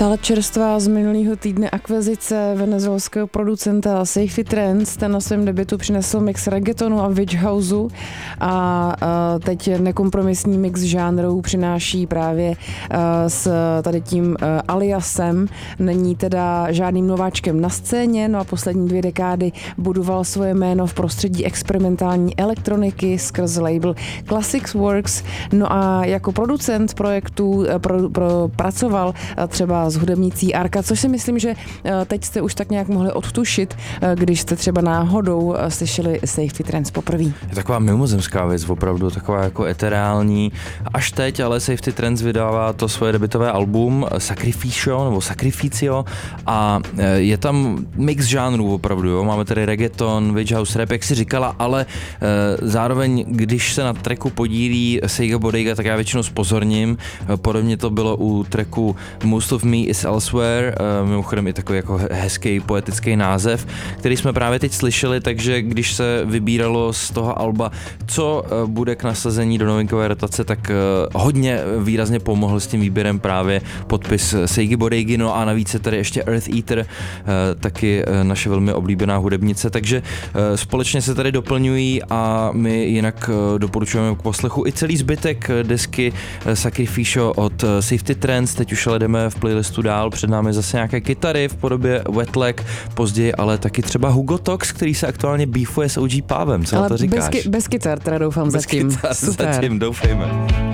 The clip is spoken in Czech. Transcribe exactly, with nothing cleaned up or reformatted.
Stále čerstvá z minulého týdne akvizice venezuelského producenta Safety Trance. Ten na svém debutu přinesl mix reggaetonu a witch houseu a, a teď nekompromisní mix žánrů přináší právě a, s tady tím a, aliasem. Není teda žádným nováčkem na scéně, no a poslední dvě dekády budoval svoje jméno v prostředí experimentální elektroniky skrz label Classics Works. No a jako producent projektů pro, pro, pracoval třeba s hudebnicí Arka, což si myslím, že teď jste už tak nějak mohli odtušit, když jste třeba náhodou slyšeli Safety Trance poprvé. Je taková mimozemská věc, opravdu taková jako eterální. Až teď, ale Safety Trance vydává to svoje debutové album Sacrificio, nebo Sacrificio a je tam mix žánrů opravdu, jo. Máme tady reggaeton, witch house, rap, jak si říkala, ale zároveň, když se na tracku podílí Sega Bodega, tak já většinou zpozorním. Podobně to bylo u tracku Most of Me is Elsewhere, mimochodem i takový jako hezký poetický název, který jsme právě teď slyšeli, takže když se vybíralo z toho alba, co bude k nasazení do novinkové rotace, tak hodně výrazně pomohl s tím výběrem právě podpis Seigy Bodeigy, no a navíc je tady ještě Earth Eater, taky naše velmi oblíbená hudebnice, takže společně se tady doplňují a my jinak doporučujeme k poslechu i celý zbytek desky Sacrificio od Safety Trance. Teď už ale jdeme v playlistu dál, před námi zase nějaké kytary v podobě Wetlag, později ale taky třeba Hugo Tox, který se aktuálně beefuje s O G Pávem, co ale na to říkáš? Bez, bez kytar teda doufám bez zatím. Kytar, super. Zatím doufejme.